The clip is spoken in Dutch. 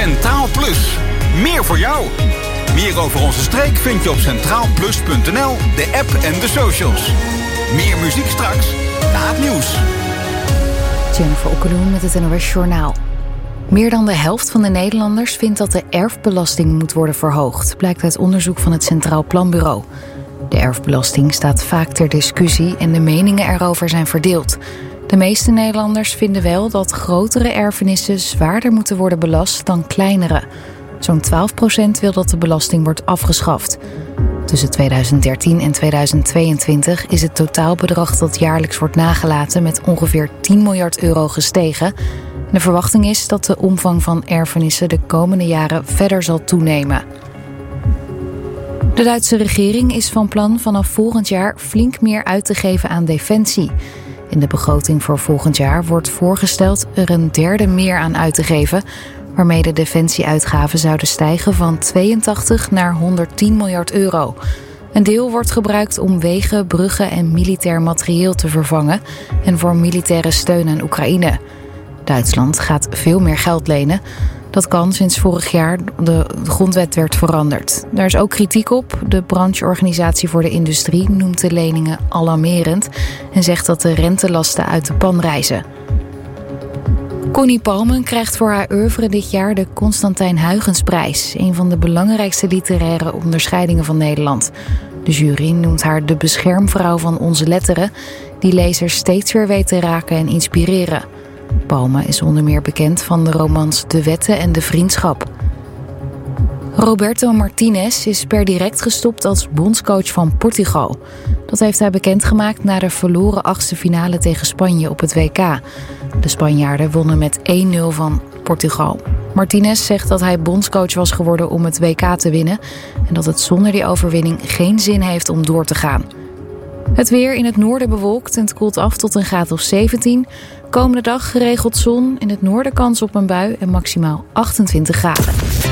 Centraal Plus. Meer voor jou. Meer over onze streek vind je op centraalplus.nl, de app en de socials. Meer muziek straks na het nieuws. Jennifer Okkeloen met het NOS Journaal. Meer dan de helft van de Nederlanders vindt dat de erfbelasting moet worden verhoogd, blijkt uit onderzoek van het Centraal Planbureau. De erfbelasting staat vaak ter discussie en de meningen erover zijn verdeeld. De meeste Nederlanders vinden wel dat grotere erfenissen zwaarder moeten worden belast dan kleinere. Zo'n 12% wil dat de belasting wordt afgeschaft. Tussen 2013 en 2022 is het totaalbedrag dat jaarlijks wordt nagelaten met ongeveer 10 miljard euro gestegen. De verwachting is dat de omvang van erfenissen de komende jaren verder zal toenemen. De Duitse regering is van plan vanaf volgend jaar flink meer uit te geven aan defensie. In de begroting voor volgend jaar wordt voorgesteld er een derde meer aan uit te geven, waarmee de defensieuitgaven zouden stijgen van 82 naar 110 miljard euro. Een deel wordt gebruikt om wegen, bruggen en militair materieel te vervangen en voor militaire steun aan Oekraïne. Duitsland gaat veel meer geld lenen. Dat kan sinds vorig jaar de grondwet werd veranderd. Daar is ook kritiek op. De brancheorganisatie voor de industrie noemt de leningen alarmerend en zegt dat de rentelasten uit de pan rijzen. Connie Palmen krijgt voor haar oeuvre dit jaar de Constantijn Huygensprijs, een van de belangrijkste literaire onderscheidingen van Nederland. De jury noemt haar de beschermvrouw van onze letteren, die lezers steeds weer weet te raken en inspireren. Palmen is onder meer bekend van de romans De Wetten en De Vriendschap. Roberto Martinez is per direct gestopt als bondscoach van Portugal. Dat heeft hij bekendgemaakt na de verloren achtste finale tegen Spanje op het WK. De Spanjaarden wonnen met 1-0 van Portugal. Martinez zegt dat hij bondscoach was geworden om het WK te winnen en dat het zonder die overwinning geen zin heeft om door te gaan. Het weer in het noorden bewolkt en het koelt af tot een graad of 17. Komende dag geregeld zon, in het noorden kans op een bui en maximaal 28 graden.